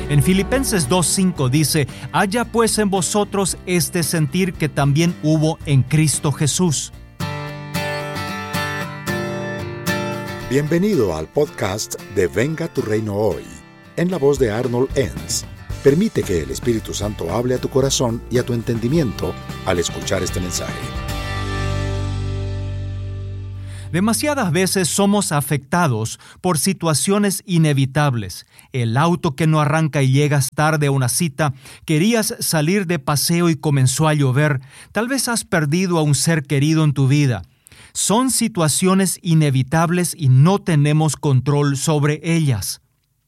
En Filipenses 2:5 dice: haya pues en vosotros este sentir que también hubo en Cristo Jesús. Bienvenido al podcast de Venga tu Reino Hoy, en la voz de Arnold Enns. Permite que el Espíritu Santo hable a tu corazón y a tu entendimiento al escuchar este mensaje. Demasiadas veces somos afectados por situaciones inevitables. El auto que no arranca y llegas tarde a una cita, querías salir de paseo y comenzó a llover, tal vez has perdido a un ser querido en tu vida. Son situaciones inevitables y no tenemos control sobre ellas.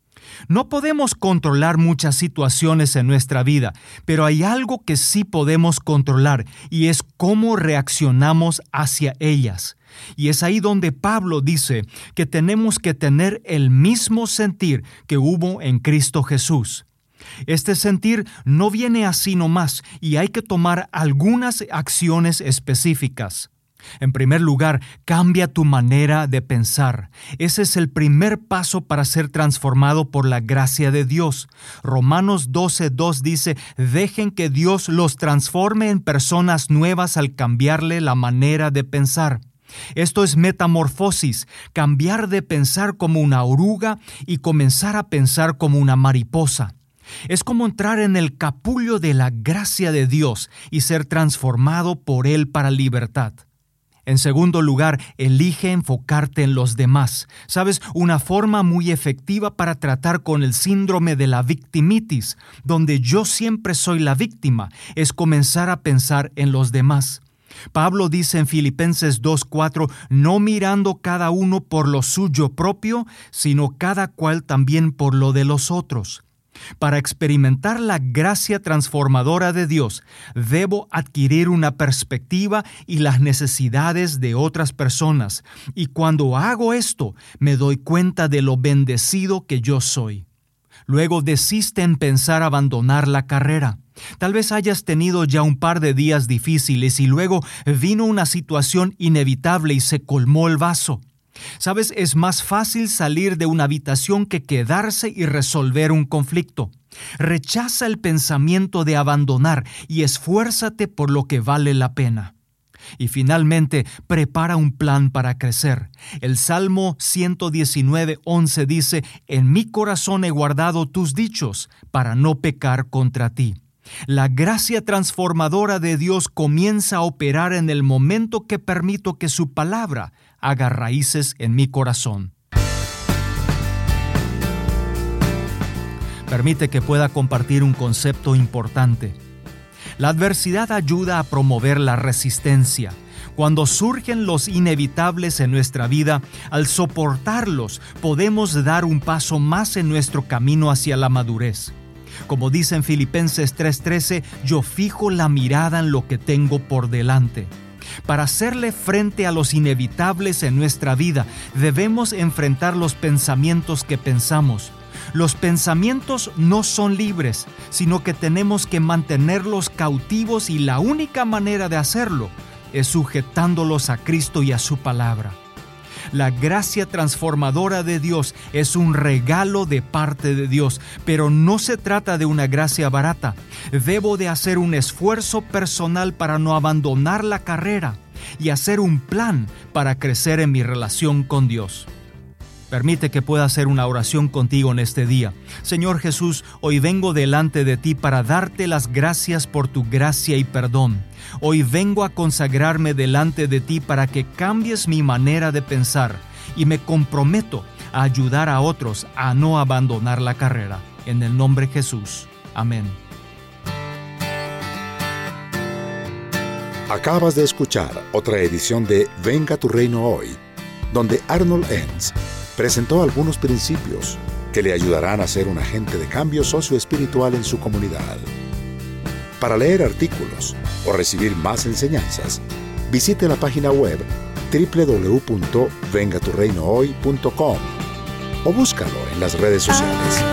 No podemos controlar muchas situaciones en nuestra vida, pero hay algo que sí podemos controlar y es cómo reaccionamos hacia ellas. Y es ahí donde Pablo dice que tenemos que tener el mismo sentir que hubo en Cristo Jesús. Este sentir no viene así nomás y hay que tomar algunas acciones específicas. En primer lugar, cambia tu manera de pensar. Ese es el primer paso para ser transformado por la gracia de Dios. Romanos 12:2 dice: dejen que Dios los transforme en personas nuevas al cambiarle la manera de pensar. Esto es metamorfosis, cambiar de pensar como una oruga y comenzar a pensar como una mariposa. Es como entrar en el capullo de la gracia de Dios y ser transformado por Él para libertad. En segundo lugar, elige enfocarte en los demás. ¿Sabes? Una forma muy efectiva para tratar con el síndrome de la victimitis, donde yo siempre soy la víctima, es comenzar a pensar en los demás. Pablo dice en Filipenses 2:4, no mirando cada uno por lo suyo propio, sino cada cual también por lo de los otros. Para experimentar la gracia transformadora de Dios, debo adquirir una perspectiva y las necesidades de otras personas. Y cuando hago esto, me doy cuenta de lo bendecido que yo soy. Luego desiste en pensar abandonar la carrera. Tal vez hayas tenido ya un par de días difíciles y luego vino una situación inevitable y se colmó el vaso. ¿Sabes? Es más fácil salir de una habitación que quedarse y resolver un conflicto. Rechaza el pensamiento de abandonar y esfuérzate por lo que vale la pena. Y finalmente, prepara un plan para crecer. El Salmo 119:11 dice: en mi corazón he guardado tus dichos para no pecar contra ti. La gracia transformadora de Dios comienza a operar en el momento que permito que su palabra haga raíces en mi corazón. Permite que pueda compartir un concepto importante. La adversidad ayuda a promover la resistencia. Cuando surgen los inevitables en nuestra vida, al soportarlos, podemos dar un paso más en nuestro camino hacia la madurez. Como dice en Filipenses 3:13, yo fijo la mirada en lo que tengo por delante. Para hacerle frente a los inevitables en nuestra vida, debemos enfrentar los pensamientos que pensamos. Los pensamientos no son libres, sino que tenemos que mantenerlos cautivos y la única manera de hacerlo es sujetándolos a Cristo y a su palabra. La gracia transformadora de Dios es un regalo de parte de Dios, pero no se trata de una gracia barata. Debo de hacer un esfuerzo personal para no abandonar la carrera y hacer un plan para crecer en mi relación con Dios. Permite que pueda hacer una oración contigo en este día. Señor Jesús, hoy vengo delante de ti para darte las gracias por tu gracia y perdón. Hoy vengo a consagrarme delante de ti para que cambies mi manera de pensar y me comprometo a ayudar a otros a no abandonar la carrera. En el nombre de Jesús. Amén. Acabas de escuchar otra edición de Venga tu Reino Hoy, donde Arnold Enns presentó algunos principios que le ayudarán a ser un agente de cambio socioespiritual en su comunidad. Para leer artículos o recibir más enseñanzas, visite la página web www.vengaturreinohoy.com o búscalo en las redes sociales.